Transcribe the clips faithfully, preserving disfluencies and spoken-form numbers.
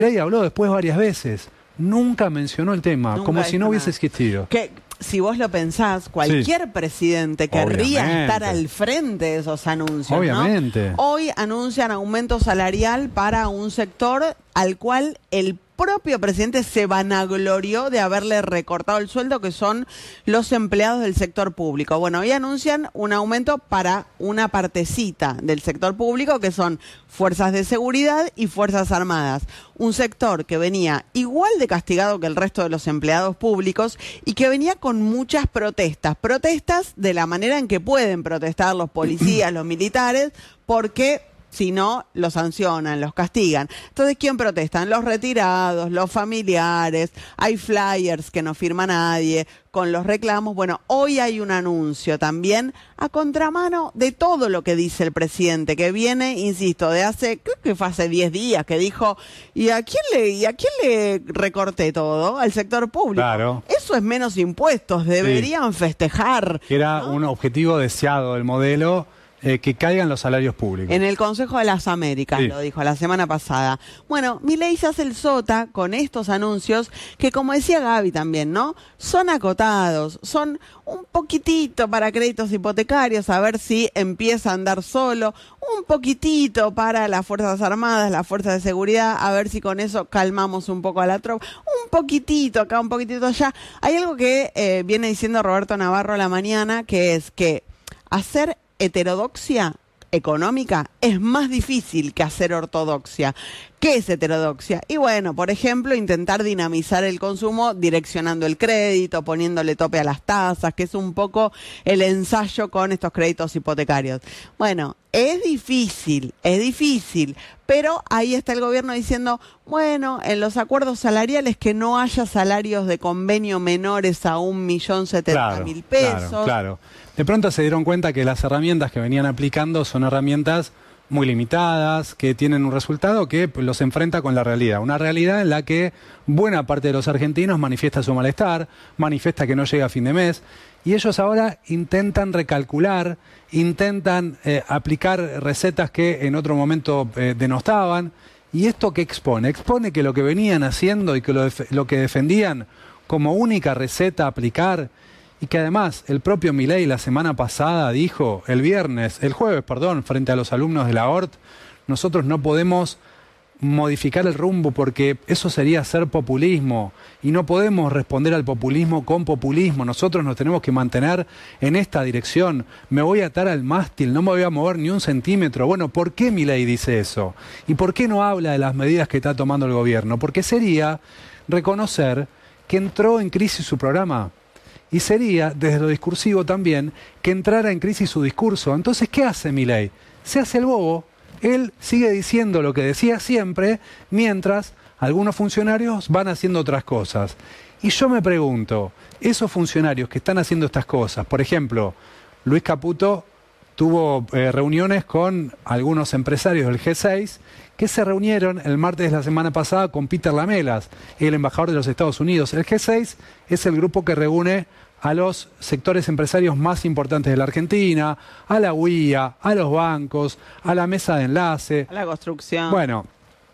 Milei habló después varias veces. Nunca mencionó el tema, Nunca como si no hubiese nada. existido. Que, si vos lo pensás, cualquier sí. presidente querría Obviamente. estar al frente de esos anuncios, Obviamente. ¿no? Hoy anuncian aumento salarial para un sector al cual el propio presidente se vanaglorió de haberle recortado el sueldo, que son los empleados del sector público. Bueno, hoy anuncian un aumento para una partecita del sector público, que son fuerzas de seguridad y fuerzas armadas. Un sector que venía igual de castigado que el resto de los empleados públicos y que venía con muchas protestas. Protestas de la manera en que pueden protestar los policías, los militares, porque si no, los sancionan, los castigan. Entonces, ¿quién protestan? Los retirados, los familiares, hay flyers que no firma nadie con los reclamos. Bueno, hoy hay un anuncio también a contramano de todo lo que dice el presidente, que viene, insisto, de hace, creo que fue hace diez días, que dijo, ¿y a quién le, y a quién le recorté todo? Al sector público. Claro. Eso es menos impuestos, deberían sí. festejar. Que era ¿no? un objetivo deseado del modelo. Eh, que caigan los salarios públicos. En el Consejo de las Américas, sí. lo dijo la semana pasada. Bueno, Milei se hace el sota con estos anuncios que, como decía Gaby también, ¿no? Son acotados, son un poquitito para créditos hipotecarios, a ver si empieza a andar solo, un poquitito para las Fuerzas Armadas, las Fuerzas de Seguridad, a ver si con eso calmamos un poco a la tropa, un poquitito acá, un poquitito allá. Hay algo que eh, viene diciendo Roberto Navarro a la mañana, que es que hacer heterodoxia económica es más difícil que hacer ortodoxia. ¿Qué es heterodoxia? Y bueno, por ejemplo, intentar dinamizar el consumo direccionando el crédito, poniéndole tope a las tasas, que es un poco el ensayo con estos créditos hipotecarios. Bueno, es difícil, es difícil, pero ahí está el gobierno diciendo, bueno, en los acuerdos salariales que no haya salarios de convenio menores a un millón setenta mil pesos. Claro, claro. De pronto se dieron cuenta que las herramientas que venían aplicando son herramientas muy limitadas, que tienen un resultado que los enfrenta con la realidad. Una realidad en la que buena parte de los argentinos manifiesta su malestar, manifiesta que no llega a fin de mes, y ellos ahora intentan recalcular, intentan eh, aplicar recetas que en otro momento eh, denostaban. ¿Y esto qué expone? Expone que lo que venían haciendo y que lo, lo que defendían como única receta a aplicar, y que además el propio Milei la semana pasada dijo, el viernes, el jueves, perdón, frente a los alumnos de la O R T, nosotros no podemos modificar el rumbo porque eso sería hacer populismo y no podemos responder al populismo con populismo, nosotros nos tenemos que mantener en esta dirección, me voy a atar al mástil, no me voy a mover ni un centímetro. Bueno, ¿por qué Milei dice eso? ¿Y por qué no habla de las medidas que está tomando el gobierno? Porque sería reconocer que entró en crisis su programa. Y sería, desde lo discursivo también, que entrara en crisis su discurso. Entonces, ¿qué hace Milei? Se hace el bobo. Él sigue diciendo lo que decía siempre, mientras algunos funcionarios van haciendo otras cosas. Y yo me pregunto, esos funcionarios que están haciendo estas cosas, por ejemplo, Luis Caputo tuvo eh, reuniones con algunos empresarios del G seis que se reunieron el martes de la semana pasada con Peter Lamelas, el embajador de los Estados Unidos. El G seis es el grupo que reúne a los sectores empresarios más importantes de la Argentina, a la U I A, a los bancos, a la mesa de enlace. A la construcción. Bueno,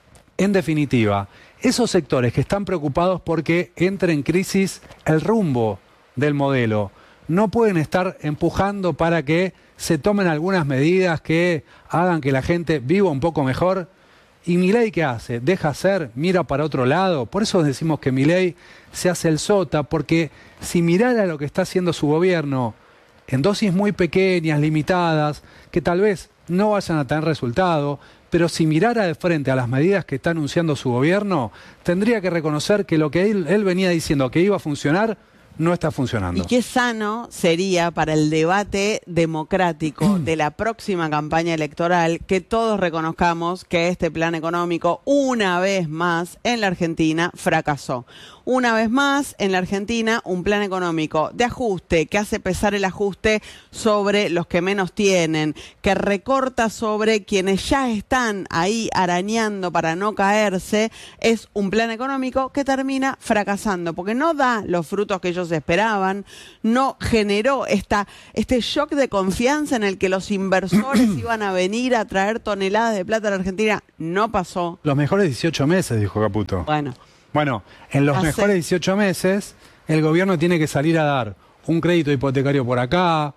en definitiva, esos sectores que están preocupados porque entre en crisis el rumbo del modelo, no pueden estar empujando para que se tomen algunas medidas que hagan que la gente viva un poco mejor. ¿Y Milei qué hace? Deja hacer, mira para otro lado. Por eso decimos que Milei se hace el sota, porque si mirara lo que está haciendo su gobierno en dosis muy pequeñas, limitadas, que tal vez no vayan a tener resultado, pero si mirara de frente a las medidas que está anunciando su gobierno, tendría que reconocer que lo que él, él venía diciendo que iba a funcionar, no está funcionando. Y qué sano sería para el debate democrático de la próxima campaña electoral que todos reconozcamos que este plan económico, una vez más en la Argentina, fracasó. Una vez más en la Argentina, un plan económico de ajuste que hace pesar el ajuste sobre los que menos tienen, que recorta sobre quienes ya están ahí arañando para no caerse, es un plan económico que termina fracasando porque no da los frutos que ellos ellos esperaban, no generó esta, este shock de confianza en el que los inversores iban a venir a traer toneladas de plata a la Argentina. No pasó. Los mejores dieciocho meses, dijo Caputo. Bueno, bueno en los hace... mejores dieciocho meses, el gobierno tiene que salir a dar un crédito hipotecario por acá,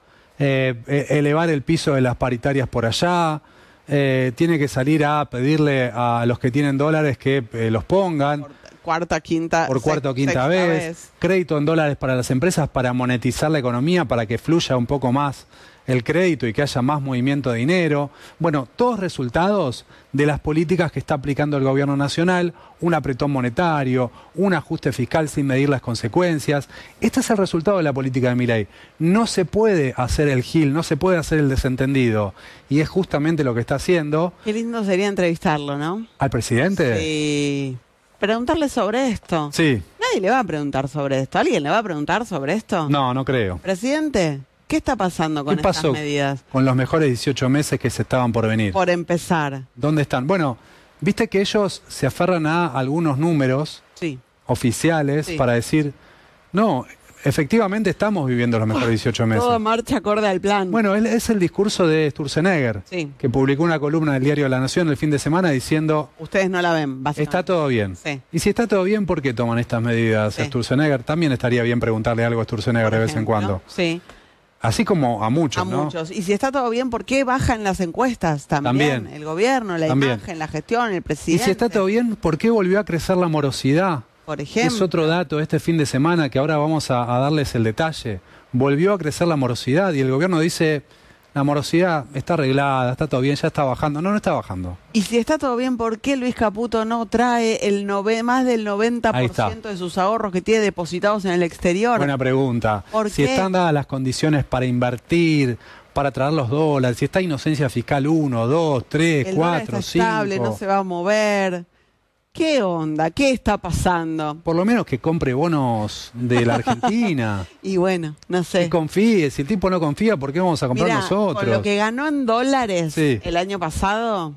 eh, elevar el piso de las paritarias por allá, eh, tiene que salir a pedirle a los que tienen dólares que eh, los pongan. Por cuarta, quinta, por cuarta o quinta vez, vez, crédito en dólares para las empresas para monetizar la economía, para que fluya un poco más el crédito y que haya más movimiento de dinero. Bueno, todos resultados de las políticas que está aplicando el gobierno nacional, un apretón monetario, un ajuste fiscal sin medir las consecuencias. Este es el resultado de la política de Milei. No se puede hacer el gil, no se puede hacer el desentendido. Y es justamente lo que está haciendo. Qué lindo sería entrevistarlo, ¿no? ¿Al presidente? Sí. Preguntarle sobre esto. Sí. Nadie le va a preguntar sobre esto. ¿Alguien le va a preguntar sobre esto? No, no creo. Presidente, ¿qué está pasando con ¿Qué pasó estas medidas? Con los mejores dieciocho meses que se estaban por venir. Por empezar. ¿Dónde están? Bueno, viste que ellos se aferran a algunos números sí. oficiales sí. para decir, no, efectivamente estamos viviendo los mejores dieciocho meses. Todo marcha acorde al plan. Bueno, es el discurso de Sturzenegger, sí. que publicó una columna del diario La Nación el fin de semana diciendo... Ustedes no la ven, básicamente. Está todo bien. Sí. Y si está todo bien, ¿por qué toman estas medidas sí. Sturzenegger? También estaría bien preguntarle algo a Sturzenegger de vez en cuando. Sí. Así como a muchos, A ¿no? muchos. Y si está todo bien, ¿por qué bajan las encuestas también? También. El gobierno, la también. imagen, la gestión, el presidente. Y si está todo bien, ¿por qué volvió a crecer la morosidad? Por ejemplo. Es otro dato este fin de semana que ahora vamos a, a darles el detalle. Volvió a crecer la morosidad y el gobierno dice, la morosidad está arreglada, está todo bien, ya está bajando. No, no está bajando. Y si está todo bien, ¿por qué Luis Caputo no trae el nove, más del noventa por ciento de sus ahorros que tiene depositados en el exterior? Buena pregunta. ¿Por si qué? Están dadas las condiciones para invertir, para traer los dólares, si está inocencia fiscal uno, dos, tres, el cuatro, está estable, cinco. no se va a mover. ¿Qué onda? ¿Qué está pasando? Por lo menos que compre bonos de la Argentina. Y bueno, no sé. Y confíe. Si el tipo no confía, ¿por qué vamos a comprar Mirá, nosotros? Con lo que ganó en dólares sí. el año pasado,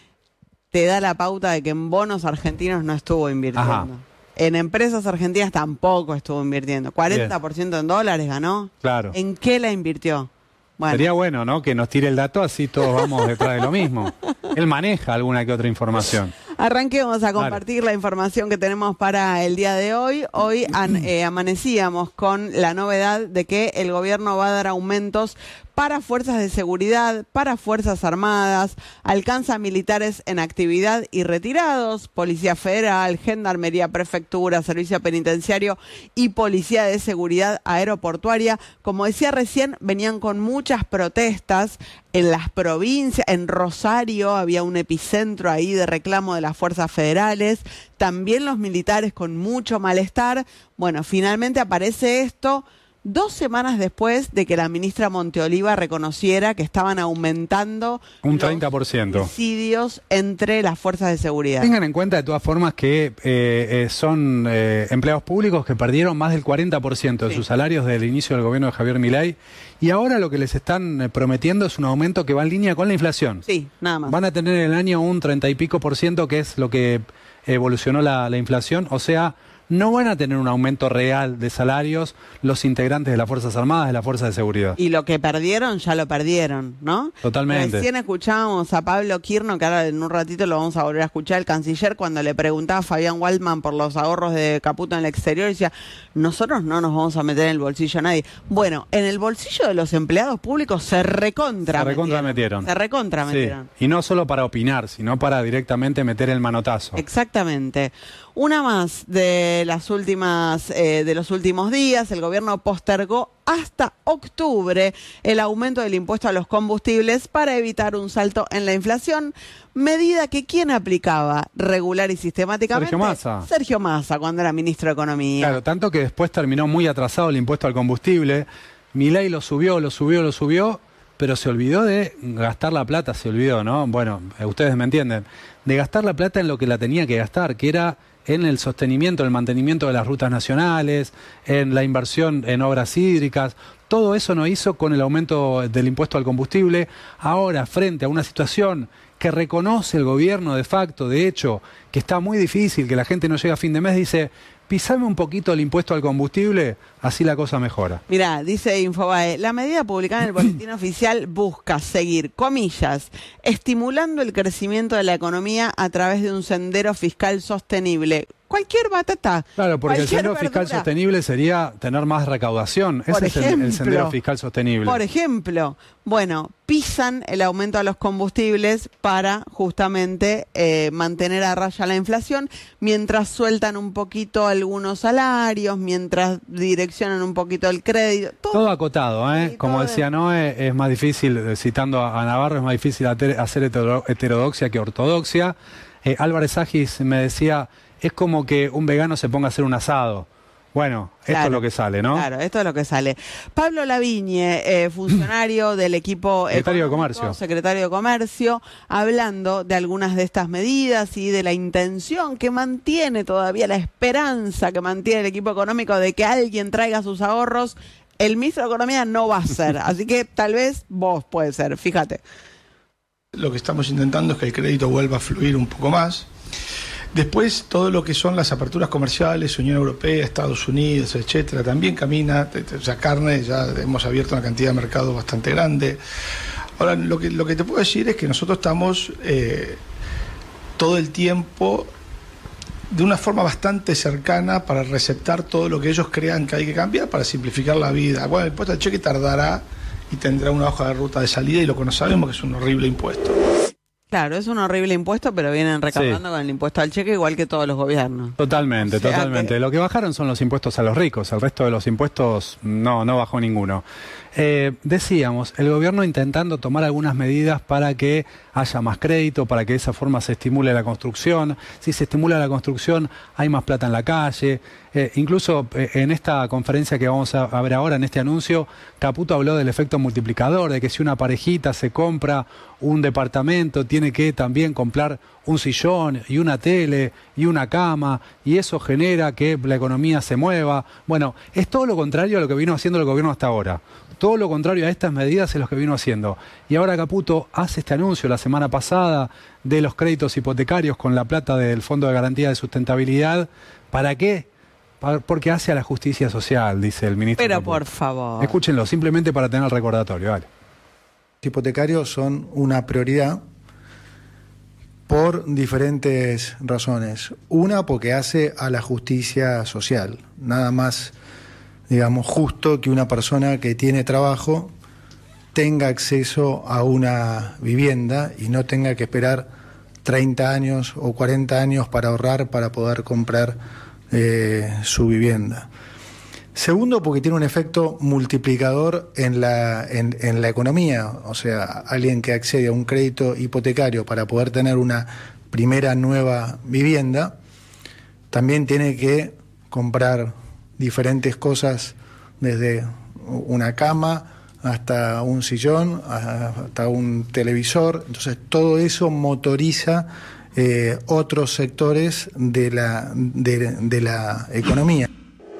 te da la pauta de que en bonos argentinos no estuvo invirtiendo. Ajá. En empresas argentinas tampoco estuvo invirtiendo. cuarenta por ciento en dólares ganó. Claro. ¿En qué la invirtió? Bueno. Sería bueno, ¿no? Que nos tire el dato, así todos vamos detrás de lo mismo. Él maneja alguna que otra información. Arranquemos a compartir vale. la información que tenemos para el día de hoy. Hoy an, eh, amanecíamos con la novedad de que el gobierno va a dar aumentos para fuerzas de seguridad, para fuerzas armadas, alcanza militares en actividad y retirados, Policía Federal, Gendarmería, Prefectura, Servicio Penitenciario y Policía de Seguridad Aeroportuaria. Como decía recién, venían con muchas protestas en las provincias. En Rosario había un epicentro ahí de reclamo de las fuerzas federales. También los militares con mucho malestar. Bueno, finalmente aparece esto dos semanas después de que la ministra Monteoliva reconociera que estaban aumentando un treinta por ciento los homicidios entre las fuerzas de seguridad. Tengan en cuenta de todas formas que eh, eh, son eh, empleados públicos que perdieron más del cuarenta por ciento de sí. sus salarios desde el inicio del gobierno de Javier Milei, y ahora lo que les están eh, prometiendo es un aumento que va en línea con la inflación. Sí, nada más. Van a tener en el año un treinta y pico por ciento, que es lo que evolucionó la, la inflación, o sea, no van a tener un aumento real de salarios los integrantes de las Fuerzas Armadas, de las Fuerzas de Seguridad. Y lo que perdieron, ya lo perdieron, ¿no? Totalmente. Recién escuchábamos a Pablo Kirno, que ahora en un ratito lo vamos a volver a escuchar, el canciller, cuando le preguntaba a Fabián Waldman por los ahorros de Caputo en el exterior, decía, nosotros no nos vamos a meter en el bolsillo a nadie. Bueno, en el bolsillo de los empleados públicos se recontra Se recontra metieron. Se recontra metieron. Sí. Y no solo para opinar, sino para directamente meter el manotazo. Exactamente. Una más de las últimas eh, de los últimos días, el gobierno postergó hasta octubre el aumento del impuesto a los combustibles para evitar un salto en la inflación, medida que ¿quién aplicaba regular y sistemáticamente? Sergio Massa. Sergio Massa, cuando era ministro de Economía. Claro, tanto que después terminó muy atrasado el impuesto al combustible. Milei lo subió, lo subió, lo subió, pero se olvidó de gastar la plata, se olvidó, ¿no? Bueno, ustedes me entienden. De gastar la plata en lo que la tenía que gastar, que era en el sostenimiento, el mantenimiento de las rutas nacionales, en la inversión en obras hídricas. Todo eso no hizo con el aumento del impuesto al combustible. Ahora, frente a una situación que reconoce el gobierno de facto, de hecho, que está muy difícil, que la gente no llega a fin de mes, dice, pisame un poquito el impuesto al combustible, así la cosa mejora. Mirá, dice Infobae, la medida publicada en el boletín oficial busca seguir, comillas, estimulando el crecimiento de la economía a través de un sendero fiscal sostenible. Cualquier batata. Claro, porque el sendero verdura. fiscal sostenible sería tener más recaudación. Por Ese ejemplo, es el, el sendero fiscal sostenible. Por ejemplo, bueno, pisan el aumento de los combustibles para justamente eh, mantener a raya la inflación, mientras sueltan un poquito algunos salarios, mientras direccionan un poquito el crédito. Todo, todo acotado, ¿eh? Sí, Como todo decía Noé, es más difícil, citando a Navarro, es más difícil hacer heterodoxia que ortodoxia. Eh, Álvarez Agis me decía, es como que un vegano se ponga a hacer un asado. Bueno, esto claro, es lo que sale, ¿no? Claro, esto es lo que sale. Pablo Lavigne, eh, funcionario del equipo secretario de Comercio. Secretario de Comercio, hablando de algunas de estas medidas y de la intención que mantiene todavía, la esperanza que mantiene el equipo económico de que alguien traiga sus ahorros. El ministro de Economía no va a ser, así que tal vez vos puede ser, fíjate. Lo que estamos intentando es que el crédito vuelva a fluir un poco más. Después, todo lo que son las aperturas comerciales, Unión Europea, Estados Unidos, etcétera, también camina. O sea, carne, ya hemos abierto una cantidad de mercado bastante grande. Ahora, lo que, lo que te puedo decir es que nosotros estamos eh, todo el tiempo de una forma bastante cercana para receptar todo lo que ellos crean que hay que cambiar para simplificar la vida. Bueno, el impuesto al cheque tardará y tendrá una hoja de ruta de salida, y lo que no sabemos que es un horrible impuesto. Claro, es un horrible impuesto, pero vienen recaudando sí. con el impuesto al cheque igual que todos los gobiernos. Totalmente, o sea que... totalmente. Lo que bajaron son los impuestos a los ricos, el resto de los impuestos no, no bajó ninguno. Eh, decíamos, el gobierno intentando tomar algunas medidas para que haya más crédito, para que de esa forma se estimule la construcción. Si se estimula la construcción, hay más plata en la calle. Eh, incluso eh, en esta conferencia que vamos a, a ver ahora, en este anuncio, Caputo habló del efecto multiplicador, de que si una parejita se compra un departamento, tiene que también comprar un sillón y una tele y una cama, y eso genera que la economía se mueva. Bueno, es todo lo contrario a lo que vino haciendo el gobierno hasta ahora. Todo lo contrario a estas medidas es lo que vino haciendo. Y ahora Caputo hace este anuncio la semana pasada de los créditos hipotecarios con la plata del Fondo de Garantía de Sustentabilidad. ¿Para qué? Porque hace a la justicia social, dice el ministro. Pero Caputo. por favor. Escúchenlo, simplemente para tener el recordatorio. Vale. Los hipotecarios son una prioridad por diferentes razones. Una, porque hace a la justicia social. Nada más, digamos, justo que una persona que tiene trabajo tenga acceso a una vivienda y no tenga que esperar treinta años o cuarenta años para ahorrar para poder comprar eh, su vivienda. Segundo, porque tiene un efecto multiplicador en la, en, en la economía. O sea, alguien que accede a un crédito hipotecario para poder tener una primera nueva vivienda, también tiene que comprar diferentes cosas, desde una cama hasta un sillón, hasta un televisor. Entonces, todo eso motoriza eh, otros sectores de la, de, de la economía.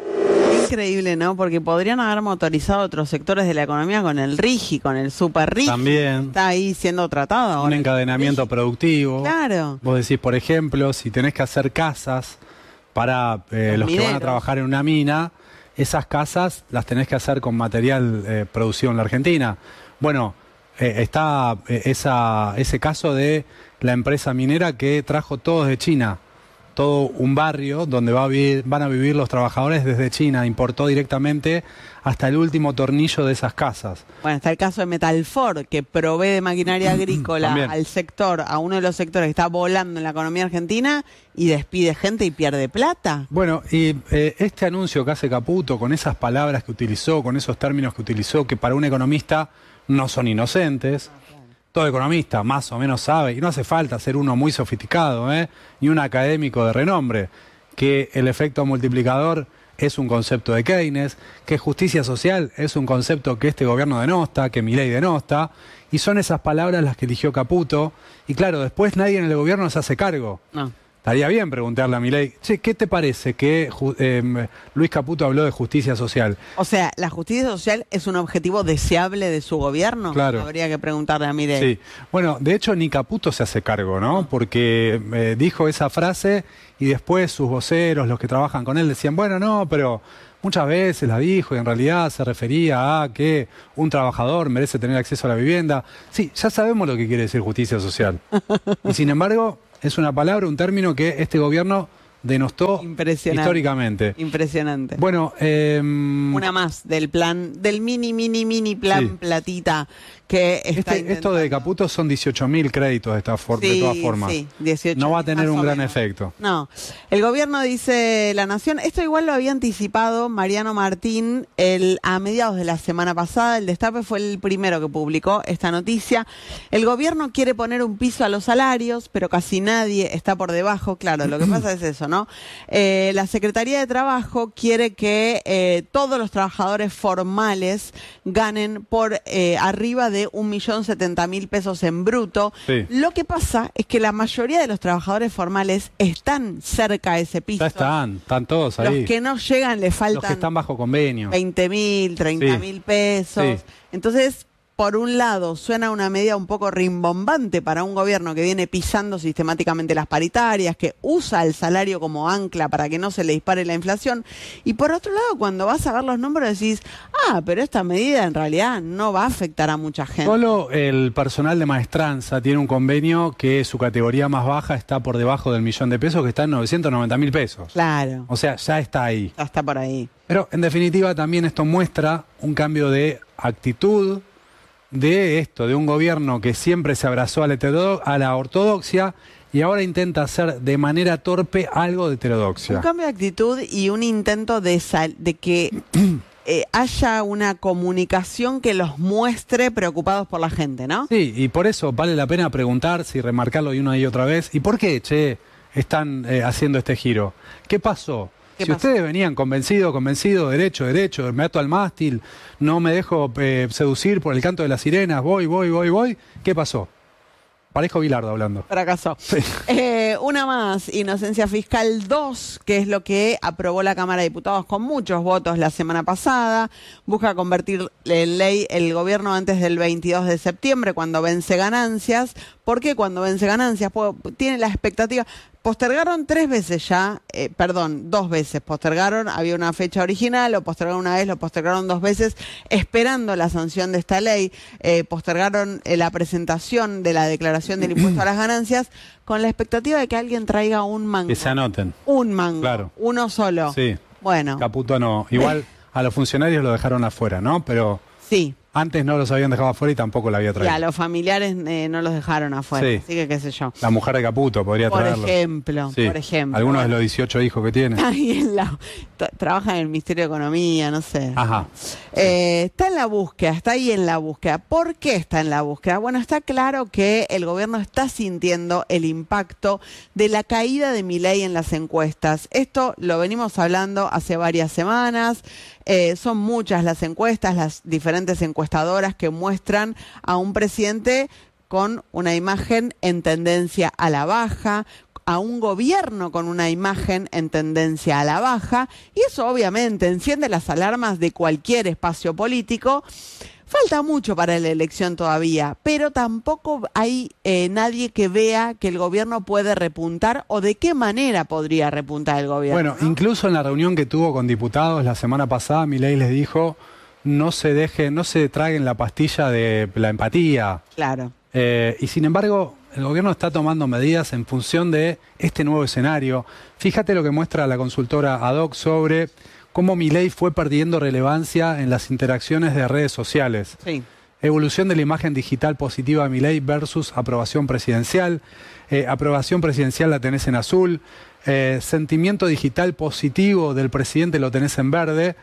Increíble, ¿no? Porque podrían haber motorizado otros sectores de la economía con el RIGI, con el super RIGI. También. Está ahí siendo tratado ahora. Un encadenamiento productivo. Claro. Vos decís, por ejemplo, si tenés que hacer casas para eh, los, los que van a trabajar en una mina, esas casas las tenés que hacer con material eh, producido en la Argentina. Bueno, eh, está eh, esa, ese caso de la empresa minera que trajo todos de China. Todo un barrio donde va a vivir, van a vivir los trabajadores desde China, importó directamente hasta el último tornillo de esas casas. Bueno, está el caso de Metalfor, que provee de maquinaria agrícola También. al sector, a uno de los sectores que está volando en la economía argentina y despide gente y pierde plata. Bueno, y eh, este anuncio que hace Caputo, con esas palabras que utilizó, con esos términos que utilizó, que para un economista no son inocentes. Todo economista más o menos sabe, y no hace falta ser uno muy sofisticado, ¿eh? ni un académico de renombre, que el efecto multiplicador es un concepto de Keynes, que justicia social es un concepto que este gobierno denosta, que Milei denosta, y son esas palabras las que eligió Caputo, y claro, después nadie en el gobierno se hace cargo. No. estaría bien preguntarle a Milei, che, ¿qué te parece que eh, Luis Caputo habló de justicia social? O sea, ¿la justicia social es un objetivo deseable de su gobierno? Claro. Habría que preguntarle a Milei. Sí. Bueno, de hecho ni Caputo se hace cargo, ¿no? Porque eh, dijo esa frase y después sus voceros, los que trabajan con él, decían, bueno, no, pero muchas veces la dijo y en realidad se refería a que un trabajador merece tener acceso a la vivienda. Sí, ya sabemos lo que quiere decir justicia social. Y sin embargo, es una palabra, un término que este gobierno denostó históricamente. Impresionante. Bueno, eh, una más del plan, del mini, mini, mini plan sí. platita que está este, esto de Caputo son dieciocho mil créditos de, esta for sí, de todas formas. Sí, dieciocho, no va a tener un gran menos. efecto. No. El gobierno dice La Nación, esto igual lo había anticipado Mariano Martín el, a mediados de la semana pasada. El Destape fue el primero que publicó esta noticia. El gobierno quiere poner un piso a los salarios, pero casi nadie está por debajo. Claro, lo que pasa es eso, ¿no? Eh, la Secretaría de Trabajo quiere que eh, todos los trabajadores formales ganen por eh, arriba de un millón setenta mil pesos en bruto. Sí. Lo que pasa es que la mayoría de los trabajadores formales están cerca de ese piso. Ya están, están todos ahí. Los que no llegan le faltan los que están bajo convenio. veinte mil, treinta mil pesos. Sí. Entonces, por un lado, suena una medida un poco rimbombante para un gobierno que viene pisando sistemáticamente las paritarias, que usa el salario como ancla para que no se le dispare la inflación. Y por otro lado, cuando vas a ver los números decís, ah, pero esta medida en realidad no va a afectar a mucha gente. Solo el personal de maestranza tiene un convenio que su categoría más baja está por debajo del millón de pesos, que está en novecientos noventa mil pesos. Claro. O sea, ya está ahí. Ya está por ahí. Pero en definitiva también esto muestra un cambio de actitud de esto, de un gobierno que siempre se abrazó a la, heterodo- a la ortodoxia y ahora intenta hacer de manera torpe algo de heterodoxia. Un cambio de actitud y un intento de, sal- de que eh, haya una comunicación que los muestre preocupados por la gente, ¿no? Sí, y por eso vale la pena preguntarse y remarcarlo y una y otra vez. ¿Y por qué, che, están eh, haciendo este giro? ¿Qué pasó? ¿Qué Si pasó? ustedes venían convencidos, convencidos, derecho, derecho, me ato al mástil, no me dejo eh, seducir por el canto de las sirenas, voy, voy, voy, voy, ¿qué pasó? Parejo Bilardo hablando. Fracasó. Sí. Eh, una más, Inocencia Fiscal dos, que es lo que aprobó la Cámara de Diputados con muchos votos la semana pasada. Busca convertir en ley el gobierno antes del veintidós de septiembre, cuando vence ganancias. ¿Por qué cuando vence ganancias? Pues, tiene la expectativa... Postergaron tres veces ya, eh, perdón, dos veces postergaron, había una fecha original, lo postergaron una vez, lo postergaron dos veces, esperando la sanción de esta ley, eh, postergaron eh, la presentación de la declaración del impuesto a las ganancias, con la expectativa de que alguien traiga un mango. Que se anoten. Un mango, Claro. uno solo. Sí. Bueno. Caputo no. Igual a los funcionarios lo dejaron afuera, ¿no? Pero Sí. antes no los habían dejado afuera y tampoco la había Y traído. a los familiares eh, no los dejaron afuera, Sí. así que qué sé yo. La mujer de Caputo podría Por traerlo. ejemplo, Sí. por ejemplo. Algunos de Bueno. los dieciocho hijos que tiene. Ahí en la, tra- trabaja en el Ministerio de Economía, no sé. Ajá. Eh, está en la búsqueda, está ahí en la búsqueda. ¿Por qué está en la búsqueda? Bueno, está claro que el gobierno está sintiendo el impacto de la caída de Milei en las encuestas. Esto lo venimos hablando hace varias semanas. Eh, son muchas las encuestas, las diferentes encuestadoras que muestran a un presidente con una imagen en tendencia a la baja, a un gobierno con una imagen en tendencia a la baja, y eso obviamente enciende las alarmas de cualquier espacio político. Falta mucho para la elección todavía, pero tampoco hay eh, nadie que vea que el gobierno puede repuntar o de qué manera podría repuntar el gobierno. Bueno, ¿no? incluso en la reunión que tuvo con diputados la semana pasada, Milei les dijo, no se dejen, no se traguen la pastilla de la empatía. Claro. Eh, y sin embargo, el gobierno está tomando medidas en función de este nuevo escenario. Fíjate lo que muestra la consultora Ad Hoc sobre cómo Milei fue perdiendo relevancia en las interacciones de redes sociales. Sí. Evolución de la imagen digital positiva de Milei versus aprobación presidencial. Eh, aprobación presidencial la tenés en azul. Eh, sentimiento digital positivo del presidente lo tenés en verde.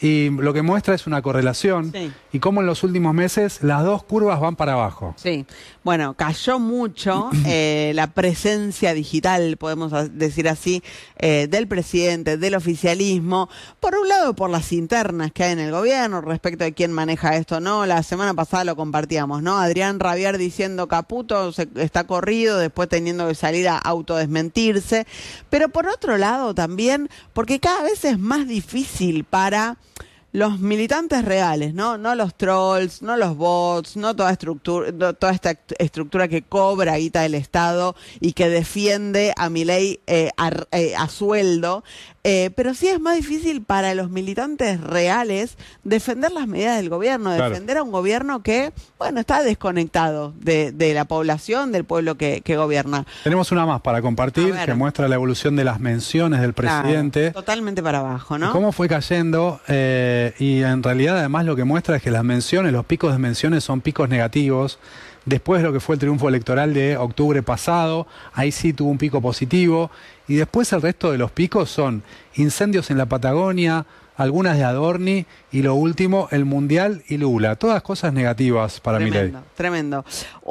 y lo que muestra es una correlación Sí. y cómo en los últimos meses las dos curvas van para abajo. Sí, bueno, cayó mucho eh, la presencia digital, podemos decir así, eh, del presidente, del oficialismo, por un lado por las internas que hay en el gobierno respecto de quién maneja esto, ¿no? La semana pasada lo compartíamos, ¿no? Adrián Rabiar diciendo Caputo se, está corrido, después teniendo que salir a autodesmentirse, pero por otro lado también, porque cada vez es más difícil para los militantes reales, ¿no? No los trolls, no los bots, no toda estructura, no toda esta estructura que cobra guita del Estado y que defiende a Milei eh, a, eh, a sueldo. Eh, pero sí es más difícil para los militantes reales defender las medidas del gobierno, Claro. defender a un gobierno que, bueno, está desconectado de, de la población, del pueblo que, que gobierna. Tenemos una más para compartir A ver. que muestra la evolución de las menciones del presidente. Claro, totalmente para abajo, ¿no? Cómo fue cayendo eh, y en realidad además lo que muestra es que las menciones, los picos de menciones son picos negativos. Después de lo que fue el triunfo electoral de octubre pasado, ahí sí tuvo un pico positivo. Y después el resto de los picos son incendios en la Patagonia, algunas de Adorni y lo último, el Mundial y Lula. Todas cosas negativas para Milei. Tremendo, tremendo.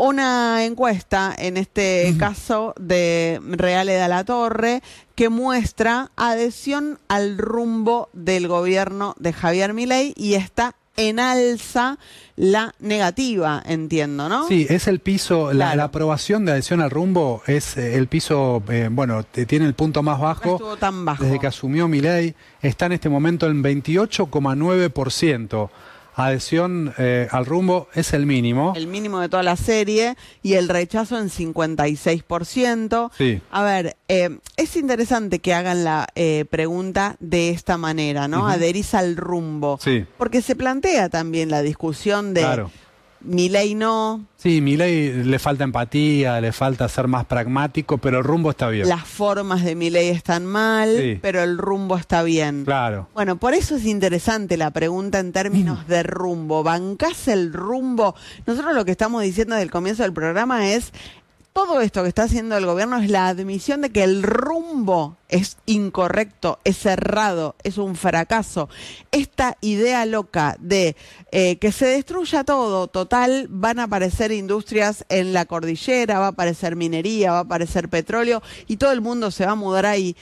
Una encuesta, en este caso de Reale de la Torre, que muestra adhesión al rumbo del gobierno de Javier Milei y está en alza la negativa, entiendo, ¿no? Sí, es el piso, la, Claro. la aprobación de adhesión al rumbo es eh, el piso, eh, bueno, te- tiene el punto más No bajo. estuvo tan bajo. Desde que asumió Milei, está en este momento en veintiocho coma nueve por ciento. Adhesión eh, al rumbo es el mínimo. El mínimo de toda la serie y el rechazo en cincuenta y seis por ciento. Sí. A ver, eh, es interesante que hagan la eh, pregunta de esta manera, ¿no? Ujú. Adherís al rumbo. Sí. Porque se plantea también la discusión de Claro. Milei no, Sí, Milei le falta empatía, le falta ser más pragmático, pero el rumbo está bien. las formas de Milei están mal, Sí. pero el rumbo está bien. Claro. Bueno, por eso es interesante la pregunta en términos de rumbo. ¿Bancás el rumbo? Nosotros lo que estamos diciendo desde el comienzo del programa es, todo esto que está haciendo el gobierno es la admisión de que el rumbo es incorrecto, es errado, es un fracaso. Esta idea loca de eh, que se destruya todo, total, van a aparecer industrias en la cordillera, va a aparecer minería, va a aparecer petróleo y todo el mundo se va a mudar ahí.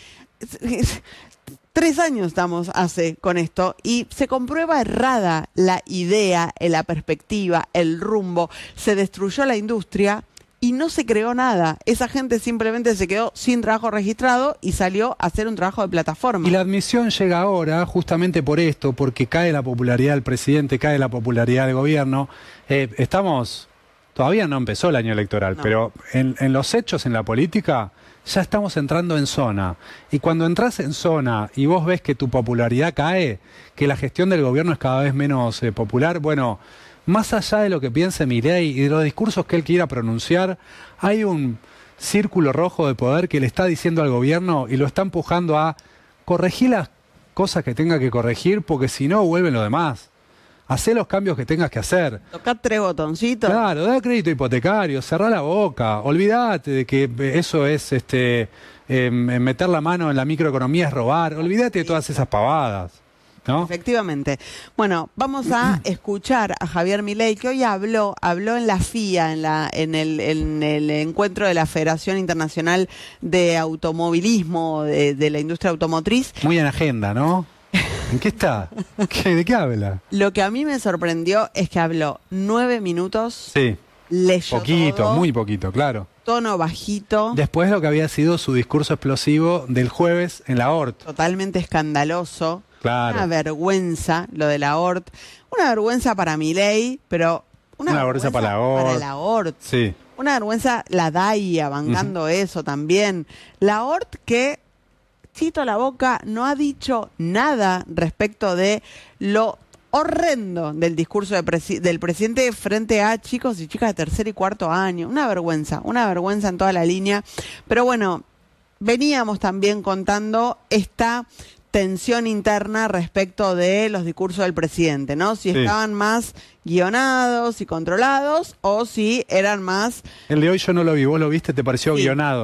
Tres años estamos hace con esto y se comprueba errada la idea, la perspectiva, el rumbo. Se destruyó la industria y no se creó nada. Esa gente simplemente se quedó sin trabajo registrado y salió a hacer un trabajo de plataforma. Y la admisión llega ahora justamente por esto, porque cae la popularidad del presidente, cae la popularidad del gobierno. Eh, estamos, todavía no empezó el año electoral, No. pero en, en los hechos, en la política, ya estamos entrando en zona. Y cuando entras en zona y vos ves que tu popularidad cae, que la gestión del gobierno es cada vez menos eh, popular, bueno, más allá de lo que piense Milei y de los discursos que él quiera pronunciar, hay un círculo rojo de poder que le está diciendo al gobierno y lo está empujando a corregir las cosas que tenga que corregir, porque si no vuelven los demás. Hacé los cambios que tengas que hacer. Tocá tres botoncitos. Claro, da crédito hipotecario, cerrá la boca, olvídate de que eso es este eh, meter la mano en la microeconomía es robar, olvídate de todas esas pavadas, ¿no? Efectivamente. Bueno, vamos a escuchar a Javier Milei, que hoy habló, habló en la F I A, en, la, en, el, en el encuentro de la Federación Internacional de Automovilismo, de, de la industria automotriz. Muy en agenda, ¿no? ¿En qué está? ¿Qué, ¿De qué habla? Lo que a mí me sorprendió es que habló nueve minutos, Sí, leyó poquito, todo, muy poquito, claro. tono bajito, Después de lo que había sido su discurso explosivo del jueves en la O R T. totalmente escandaloso. Claro. Una vergüenza lo de la O R T. Una vergüenza para Milei, pero una, Una vergüenza para la O R T. para la O R T. Sí. Una vergüenza la D A I A bancando eso también. La O R T que, cito la boca, no ha dicho nada respecto de lo horrendo del discurso de presi- del presidente frente a chicos y chicas de tercer y cuarto año. Una vergüenza, una vergüenza en toda la línea. Pero bueno, veníamos también contando esta tensión interna respecto de los discursos del presidente, ¿no? Si Sí. estaban más guionados y controlados o si eran más... El de hoy yo no lo vi, ¿vos lo viste? ¿Te pareció Sí. guionado?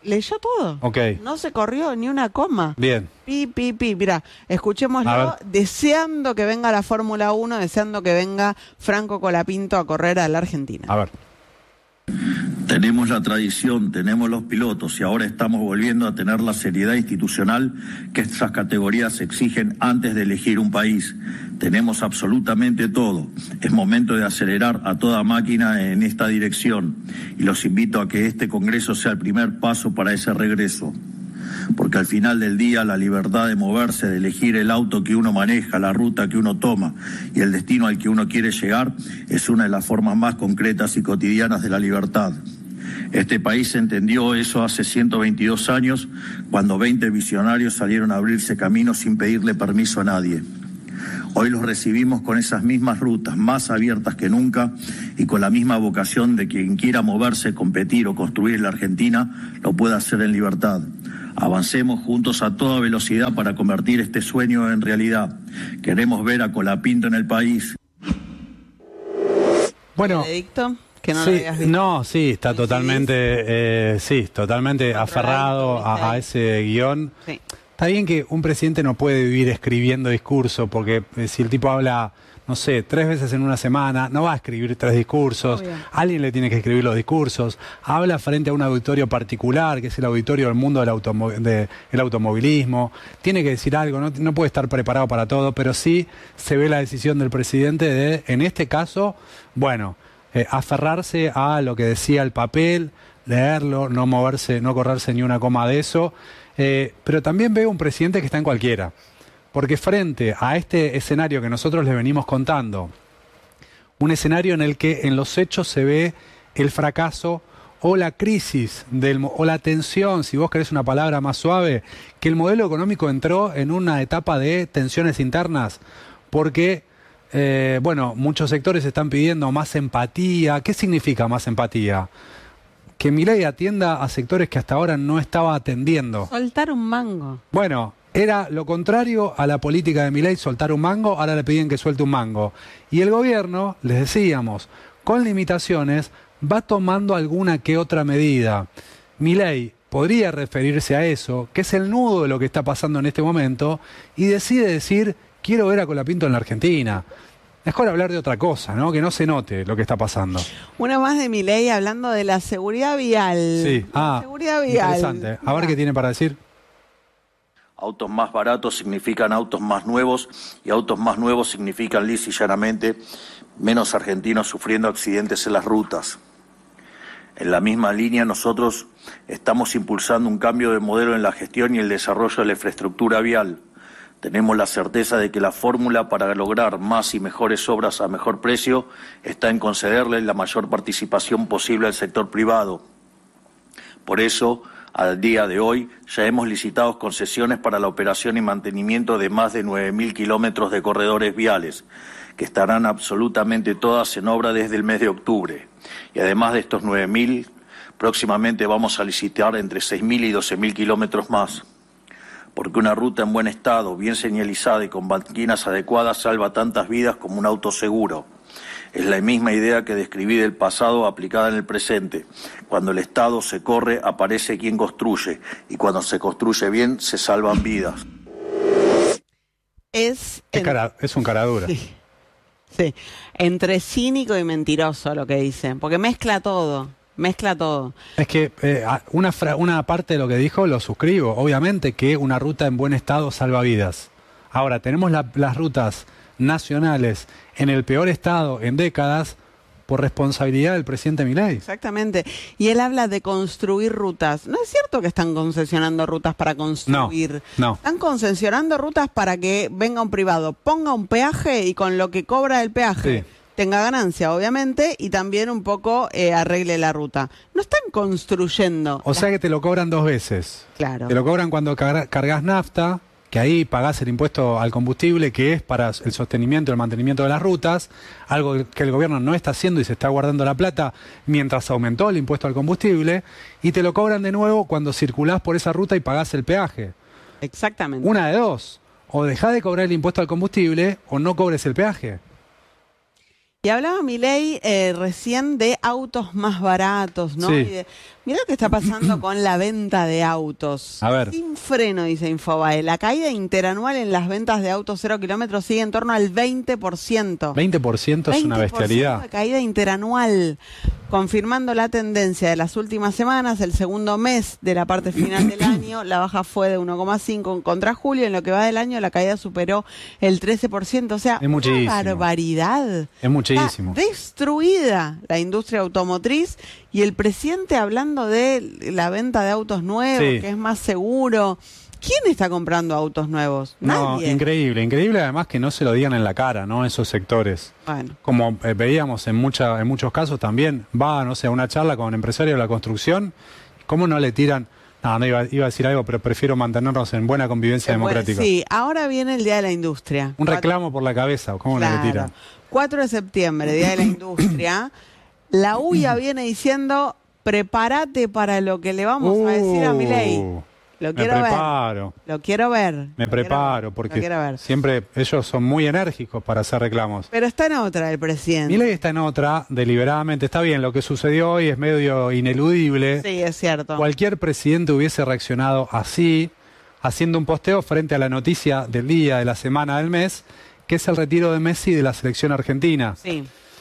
leyó todo. Ok. No se corrió ni una coma. Bien. Pi, pi, pi. Mira, escuchémoslo, deseando que venga la Fórmula uno, deseando que venga Franco Colapinto a correr a la Argentina. A ver. Tenemos la tradición, tenemos los pilotos y ahora estamos volviendo a tener la seriedad institucional que estas categorías exigen antes de elegir un país. Tenemos absolutamente todo. Es momento de acelerar a toda máquina en esta dirección y los invito a que este Congreso sea el primer paso para ese regreso. Porque al final del día la libertad de moverse, de elegir el auto que uno maneja, la ruta que uno toma y el destino al que uno quiere llegar es una de las formas más concretas y cotidianas de la libertad. Este país entendió eso hace ciento veintidós años cuando veinte visionarios salieron a abrirse caminos sin pedirle permiso a nadie. Hoy los recibimos con esas mismas rutas, más abiertas que nunca y con la misma vocación de quien quiera moverse, competir o construir la Argentina, lo pueda hacer en libertad. Avancemos juntos a toda velocidad para convertir este sueño en realidad. Queremos ver a Colapinto en el país. Bueno, ¿Benedicto? Que no, sí, lo habías visto. no, sí, está totalmente, eh, sí, totalmente aferrado a, a ese guión. Sí. Está bien que un presidente no puede vivir escribiendo discursos, porque eh, si el tipo habla, no sé, tres veces en una semana, no va a escribir tres discursos, Obvio. Alguien le tiene que escribir los discursos, habla frente a un auditorio particular, que es el auditorio del mundo del automo de, el automovilismo, tiene que decir algo, no, no puede estar preparado para todo, pero sí se ve la decisión del presidente de, en este caso, bueno, eh, aferrarse a lo que decía el papel, leerlo, no moverse, no correrse ni una coma de eso. Eh, pero también veo un presidente que está en cualquiera, porque frente a este escenario que nosotros les venimos contando, un escenario en el que en los hechos se ve el fracaso o la crisis, del, o la tensión, si vos querés una palabra más suave, que el modelo económico entró en una etapa de tensiones internas, porque, eh, bueno, muchos sectores están pidiendo más empatía. ¿Qué significa más empatía? Que Milei atienda a sectores que hasta ahora no estaba atendiendo. Soltar un mango. Bueno, era lo contrario a la política de Milei, soltar un mango, ahora le piden que suelte un mango. Y el gobierno, les decíamos, con limitaciones, va tomando alguna que otra medida. Milei podría referirse a eso, que es el nudo de lo que está pasando en este momento, y decide decir, quiero ver a Colapinto en la Argentina. Mejor hablar de otra cosa, ¿no? Que no se note lo que está pasando. Una más de Milei hablando de la seguridad vial. Sí, La ah, seguridad vial. interesante. A ver qué tiene para decir. Autos más baratos significan autos más nuevos y autos más nuevos significan lisa y llanamente menos argentinos sufriendo accidentes en las rutas. En la misma línea nosotros estamos impulsando un cambio de modelo en la gestión y el desarrollo de la infraestructura vial. Tenemos la certeza de que la fórmula para lograr más y mejores obras a mejor precio está en concederle la mayor participación posible al sector privado. Por eso, al día de hoy, ya hemos licitado concesiones para la operación y mantenimiento de más de nueve mil kilómetros de corredores viales, que estarán absolutamente todas en obra desde el mes de octubre. Y además de estos nueve mil, próximamente vamos a licitar entre seis mil y doce mil kilómetros más. Porque una ruta en buen estado, bien señalizada y con banquinas adecuadas salva tantas vidas como un auto seguro. Es la misma idea que describí del pasado aplicada en el presente. Cuando el Estado se corre, aparece quien construye, y cuando se construye bien, se salvan vidas. Es, Es, en- cara, es un cara dura. Sí. Sí, entre cínico y mentiroso lo que dice, porque mezcla todo, mezcla todo. Es que eh, a- una, fra- una parte de lo que dijo lo suscribo. Obviamente que una ruta en buen estado salva vidas. Ahora, tenemos la- las rutas nacionales en el peor estado en décadas por responsabilidad del presidente Milei. Exactamente. Y él habla de construir rutas. No es cierto que están concesionando rutas para construir. No, no. Están concesionando rutas para que venga un privado, ponga un peaje y con lo que cobra el peaje Sí. tenga ganancia, obviamente, y también un poco eh, arregle la ruta. No están construyendo. O sea que te lo cobran dos veces. Claro. Te lo cobran cuando carga- cargas nafta, que ahí pagás el impuesto al combustible, que es para el sostenimiento y el mantenimiento de las rutas, algo que el gobierno no está haciendo y se está guardando la plata mientras aumentó el impuesto al combustible, y te lo cobran de nuevo cuando circulás por esa ruta y pagás el peaje. Exactamente. Una de dos, o dejá de cobrar el impuesto al combustible o no cobres el peaje. Y hablaba Milei eh, recién de autos más baratos, ¿no? Sí. Y de, mirá lo que está pasando con la venta de autos. A ver. Sin freno, dice Infobae. La caída interanual en las ventas de autos cero kilómetros sigue en torno al veinte por ciento. veinte por ciento es una veinte por ciento bestialidad. de caída interanual, confirmando la tendencia de las últimas semanas. El segundo mes de la parte final del año, la baja fue de uno coma cinco contra julio. En lo que va del año, la caída superó el trece por ciento. O sea, Es muchísimo. una barbaridad. Es muchísimo. Está destruida la industria automotriz y el presidente hablando de la venta de autos nuevos, Sí. que es más seguro. ¿Quién está comprando autos nuevos? No, Nadie. increíble, increíble además que no se lo digan en la cara, ¿no? Esos sectores. Bueno, Como eh, veíamos en, mucha, en muchos casos también, va, no sé, a una charla con empresarios de la construcción, ¿cómo no le tiran? No, no iba, iba a decir algo, pero prefiero mantenernos en buena convivencia eh, bueno, democrática. sí, ahora viene el Día de la Industria. Un Cuatro- reclamo por la cabeza, ¿cómo no le Claro. tiran? cuatro de septiembre, Día de la Industria. La U I A viene diciendo, prepárate para lo que le vamos a decir a Milei. Uh, Lo Me quiero ver. preparo, Lo quiero ver. me Lo quiero preparo, ver, lo porque quiero ver. siempre ellos son muy enérgicos para hacer reclamos. Pero está en otra el presidente. Milei está en otra, deliberadamente. Está bien, lo que sucedió hoy es medio ineludible. Sí, es cierto. Cualquier presidente hubiese reaccionado así, haciendo un posteo frente a la noticia del día, de la semana, del mes, que es el retiro de Messi de la selección argentina. Sí.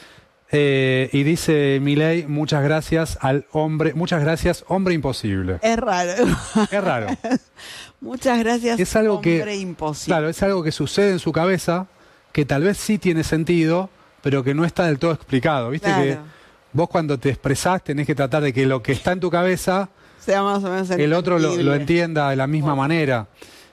Eh, y dice Milei, muchas gracias al hombre, muchas gracias, hombre imposible. Es raro. Es raro. Muchas gracias, Es algo hombre que, imposible. claro, es algo que sucede en su cabeza, que tal vez sí tiene sentido, pero que no está del todo explicado. Viste Claro. que vos cuando te expresás tenés que tratar de que lo que está en tu cabeza Sea más o menos el otro lo, lo entendible. entienda de la misma manera.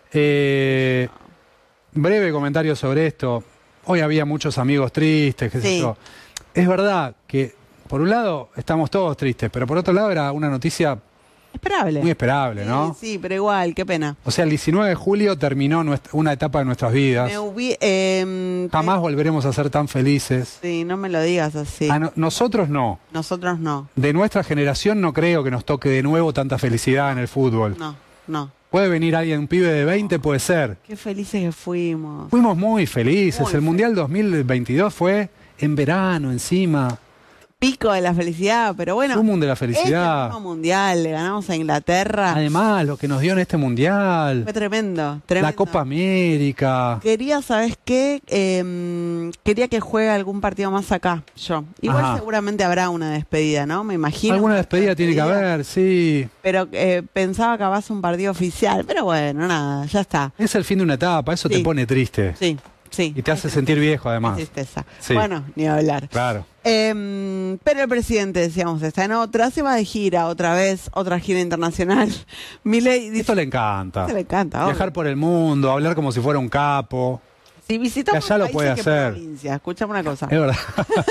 Eh, breve comentario sobre esto. Hoy había muchos amigos tristes, qué sé Sí. yo. Es verdad que, por un lado, estamos todos tristes, pero por otro lado era una noticia Esperable. muy esperable, ¿no? Sí, sí, pero igual, qué pena. O sea, el diecinueve de julio terminó nuestra- una etapa de nuestras vidas. Me hubi- eh, Jamás volveremos a ser tan felices. Sí, no me lo digas así. A no- nosotros no. Nosotros no. De nuestra generación no creo que nos toque de nuevo tanta felicidad en el fútbol. No, no. Puede venir alguien, un pibe de veinte, puede ser. Qué felices que fuimos. Fuimos muy felices. Muy el Mundial dos mil veintidós fue en verano, encima. Pico de la felicidad, pero bueno. Sumum de la Este felicidad. mismo mundial, le ganamos a Inglaterra. Además, lo que nos dio en este Mundial. Fue tremendo, tremendo. La Copa América. Quería, ¿sabes qué? Eh, quería que juegue algún partido más acá, yo. Igual Ajá. seguramente habrá una despedida, ¿no? Me imagino. Alguna una despedida tiene que haber, sí. Pero eh, pensaba que capaz un partido oficial, pero bueno, nada, ya está. Es el fin de una etapa, eso Sí. te pone triste. Sí, sí. Y te hace sentir viejo, además. Qué tristeza. Sí. Bueno, ni hablar. Claro. Eh, pero el presidente, decíamos, está en otra, se va de gira otra vez, otra gira internacional. Milei dice, Esto le encanta. esto le encanta, obvio. Viajar por el mundo, hablar como si fuera un capo. si visitamos que allá lo países puede que hacer. provincia, escuchame una cosa. Es verdad.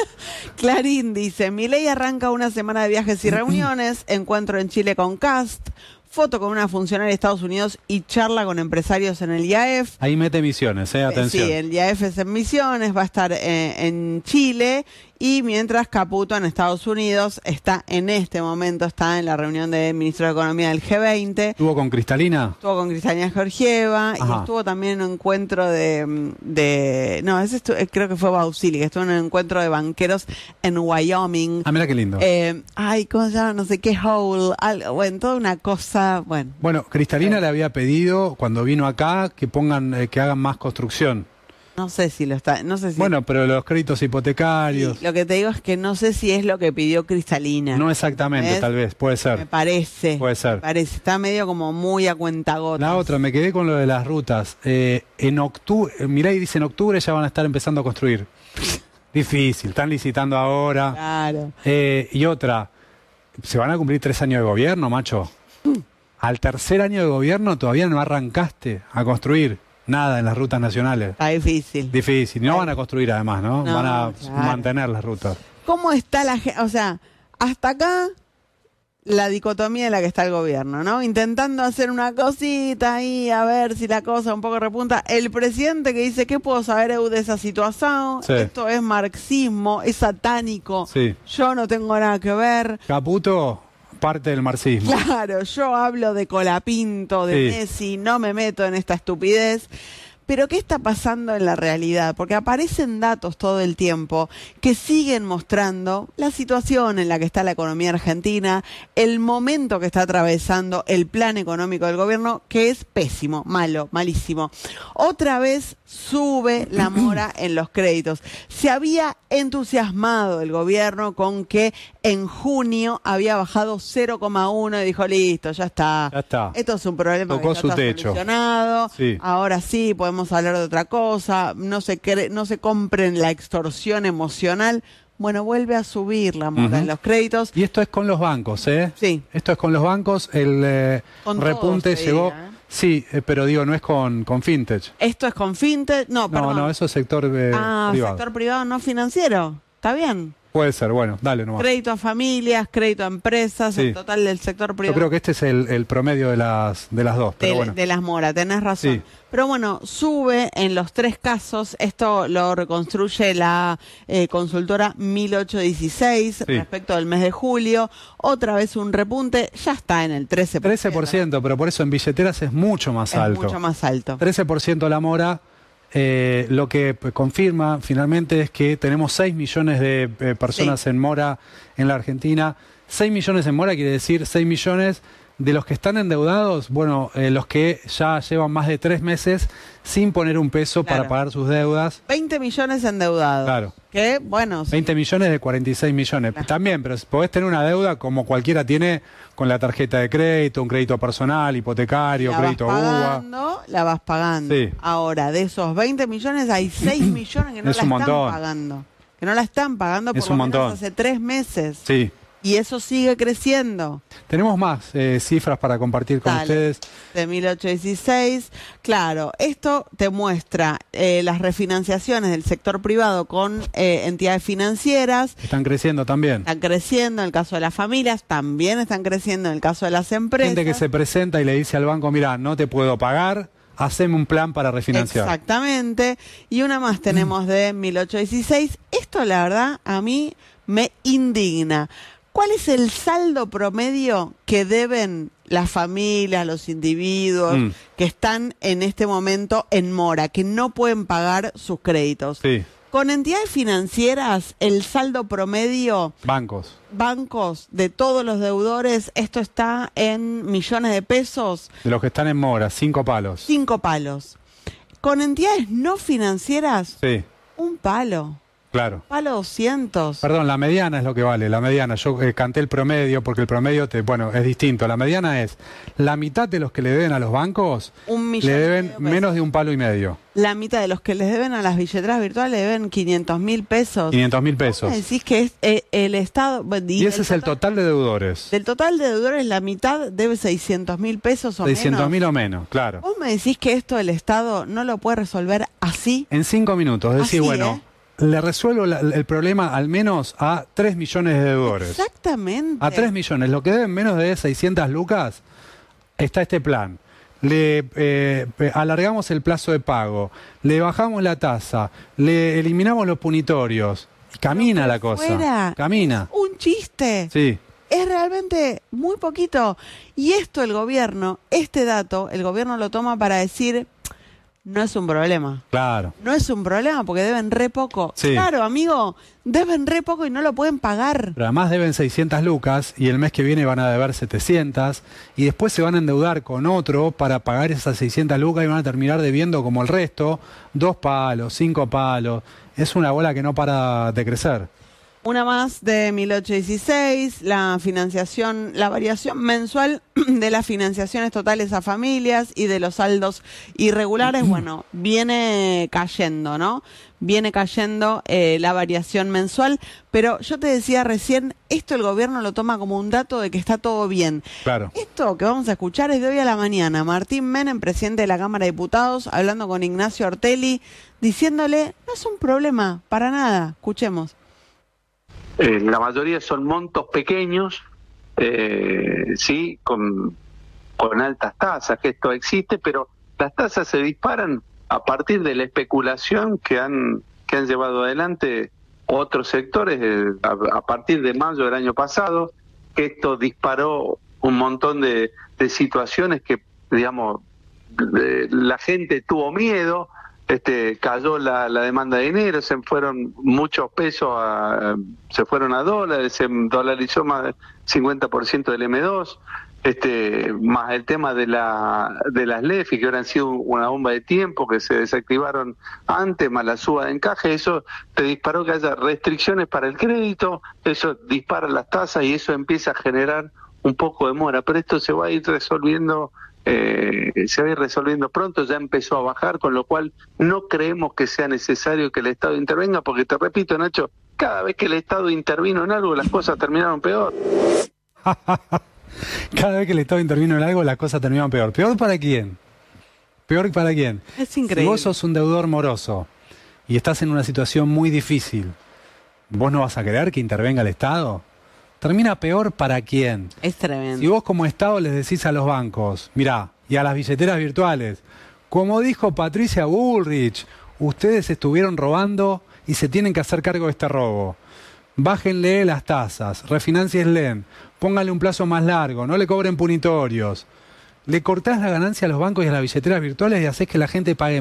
Clarín dice, Milei arranca una semana de viajes y reuniones, encuentro en Chile con Cast, foto con una funcionaria de Estados Unidos y charla con empresarios en el I A F. Ahí mete misiones, eh, atención. Sí, el I A F es en Misiones, va a estar eh, en Chile y mientras Caputo en Estados Unidos está en este momento, está en la reunión del ministro de Economía del G veinte. ¿Estuvo con Cristalina? Estuvo con Cristalina Georgieva y Ajá. estuvo también en un encuentro de... de no, ese estu- creo que fue Bausili, que estuvo en un encuentro de banqueros en Wyoming. Ah, mira qué lindo. Eh, ay, ¿cómo se llama? No sé qué, Hole, algo, bueno, toda una cosa, bueno. Bueno, Cristalina le había pedido cuando vino acá que pongan, eh, que hagan más construcción. No sé si lo está, no sé si... Bueno, pero los créditos hipotecarios. Sí, lo que te digo es que no sé si es lo que pidió Cristalina. No exactamente, ¿Ves? tal vez, puede Me ser. parece. Puede ser. Me parece. Está medio como muy a cuentagotas. La otra, me quedé con lo de las rutas. Eh, en octubre, Milei dice en octubre ya van a estar empezando a construir. Difícil, están licitando ahora. Claro. Eh, y otra, se van a cumplir tres años de gobierno, macho. Al tercer año de gobierno todavía no arrancaste a construir nada en las rutas nacionales. Está difícil. Difícil. No van a construir además, ¿no? No, van a claro. mantener las rutas. ¿Cómo está la gente? O sea, hasta acá la dicotomía en la que está el gobierno, ¿no? Intentando hacer una cosita ahí, a ver si la cosa un poco repunta. El presidente que dice, ¿qué puedo saber eu de esa situación? Sí. Esto es marxismo, es satánico. Sí. Yo no tengo nada que ver. Caputo, parte del marxismo. Claro, yo hablo de Colapinto, de Sí. Messi, no me meto en esta estupidez. Pero ¿qué está pasando en la realidad? Porque aparecen datos todo el tiempo que siguen mostrando la situación en la que está la economía argentina, el momento que está atravesando el plan económico del gobierno, que es pésimo, malo, malísimo. Otra vez sube la mora en los créditos. Se había entusiasmado el gobierno con que en junio había bajado cero coma uno y dijo, listo, ya está. Ya está. Esto es un problema Tocó que ya su está techo. solucionado. Sí. Ahora sí, podemos hablar de otra cosa. No se, cre- no se compren la extorsión emocional. Bueno, vuelve a subir la mora Uh-huh. en los créditos. Y esto es con los bancos, ¿eh? Sí. Esto es con los bancos. El eh, Con repunte todos, se llegó... diga, ¿eh? Sí, eh, pero digo, no es con, con Fintech. Esto es con fintech. No, No, perdón. no, eso es sector eh, ah, privado. sector privado no financiero. Está bien. Puede ser, bueno, dale nomás. Crédito a familias, crédito a empresas, Sí. el total del sector privado. Yo creo que este es el, el promedio de las de las dos, pero de, bueno. de las moras, tenés razón. Sí. Pero bueno, sube en los tres casos, esto lo reconstruye la eh, consultora mil ochocientos dieciséis Sí. respecto del mes de julio, otra vez un repunte, ya está en el trece por ciento. trece por ciento, pero por eso en billeteras es mucho más Es alto. mucho más alto. trece por ciento la mora, eh, lo que pues, confirma finalmente es que tenemos seis millones de eh, personas Sí. en mora en la Argentina. seis millones en mora quiere decir seis millones de los que están endeudados, bueno, eh, los que ya llevan más de tres meses sin poner un peso Claro. para pagar sus deudas. veinte millones endeudados. Claro. Que, bueno, sí. veinte millones de cuarenta y seis millones. Claro. También, pero podés tener una deuda como cualquiera tiene con la tarjeta de crédito, un crédito personal, hipotecario, la vas crédito U V A. pagando, la vas pagando. Sí. Ahora, de esos veinte millones hay seis millones que no Es la un están montón. pagando. Que no la están pagando por Es lo un menos montón. hace tres meses. Sí. Y eso sigue creciendo. Tenemos más eh, cifras para compartir con Dale. ustedes. De mil ochocientos dieciséis. Claro, esto te muestra eh, las refinanciaciones del sector privado con eh, entidades financieras. Están creciendo también. Están creciendo en el caso de las familias, también están creciendo en el caso de las empresas. Gente que se presenta y le dice al banco, mira, no te puedo pagar, haceme un plan para refinanciar. Exactamente. Y una más tenemos de mil ochocientos dieciséis. Esto, la verdad, a mí me indigna. ¿Cuál es el saldo promedio que deben las familias, los individuos Mm. que están en este momento en mora, que no pueden pagar sus créditos? Sí, Con entidades financieras, el saldo promedio, bancos. bancos de todos los deudores, esto está en millones de pesos, De los que están en mora, cinco palos. cinco palos. Con entidades no financieras, Sí, un palo. claro. Palo doscientos. Perdón, la mediana es lo que vale, la mediana. Yo eh, canté el promedio porque el promedio, te, bueno, es distinto. La mediana es la mitad de los que le deben a los bancos Un millón le y deben medio de pesos. menos de un palo y medio, La mitad de los que les deben a las billeteras virtuales le deben quinientos mil pesos. quinientos mil pesos. ¿Cómo decís que es eh, el Estado? bueno, Y ese del es el total de deudores. Del total de deudores, la mitad debe seiscientos mil pesos o seiscientos mil menos. o menos, claro. ¿Vos me decís que esto el Estado no lo puede resolver así? En cinco minutos, decir, Así, bueno, le resuelvo la- el problema al menos a tres millones de deudores. Exactamente. A tres millones. Lo que deben menos de seiscientas lucas, está este plan. Le eh, eh, alargamos el plazo de pago, le bajamos la tasa, le eliminamos los punitorios. Y camina Pero la cosa. fuera. Camina. Un chiste. Sí. Es realmente muy poquito. Y esto el gobierno, este dato, el gobierno lo toma para decir, no es un problema. Claro. No es un problema porque deben re poco. Sí. Claro, amigo, deben re poco y no lo pueden pagar. Pero además deben seiscientas lucas y el mes que viene van a deber setecientas y después se van a endeudar con otro para pagar esas seiscientas lucas y van a terminar debiendo como el resto, dos palos, cinco palos. Es una bola que no para de crecer. Una más de mil ochocientos dieciséis, la financiación, la variación mensual de las financiaciones totales a familias y de los saldos irregulares, bueno, viene cayendo, ¿no? Viene cayendo eh, la variación mensual, pero yo te decía recién, esto el gobierno lo toma como un dato de que está todo bien. Claro. Esto que vamos a escuchar es de hoy a la mañana. Martín Menem, presidente de la Cámara de Diputados, hablando con Ignacio Ortelli, diciéndole, no es un problema, para nada. Escuchemos. Eh, la mayoría son montos pequeños, eh, sí, con, con altas tasas, que esto existe, pero las tasas se disparan a partir de la especulación que han, que han llevado adelante otros sectores eh, a, a partir de mayo del año pasado, que esto disparó un montón de, de situaciones que, digamos, de, la gente tuvo miedo, este, cayó la, la demanda de dinero, se fueron muchos pesos, a, se fueron a dólares, se dolarizó más del cincuenta por ciento del eme dos, este, más el tema de la de las LEFI, que hubieran sido una bomba de tiempo, que se desactivaron antes, más la suba de encaje, eso te disparó que haya restricciones para el crédito, eso dispara las tasas y eso empieza a generar un poco de mora, pero esto se va a ir resolviendo, eh, se va a ir resolviendo pronto, ya empezó a bajar, con lo cual no creemos que sea necesario que el Estado intervenga, porque te repito, Nacho, cada vez que el Estado intervino en algo, las cosas terminaron peor. Cada vez que el Estado intervino en algo, las cosas terminaron peor. ¿Peor para quién? ¿Peor para quién? Es increíble. Si vos sos un deudor moroso y estás en una situación muy difícil, ¿vos no vas a querer que intervenga el Estado? ¿Termina peor para quién? Es tremendo. Si vos como Estado les decís a los bancos, mirá, y a las billeteras virtuales, como dijo Patricia Bullrich, ustedes estuvieron robando y se tienen que hacer cargo de este robo. Bájenle las tasas, refinancienle, pónganle un plazo más largo, no le cobren punitorios. Le cortás la ganancia a los bancos y a las billeteras virtuales y hacés que la gente pague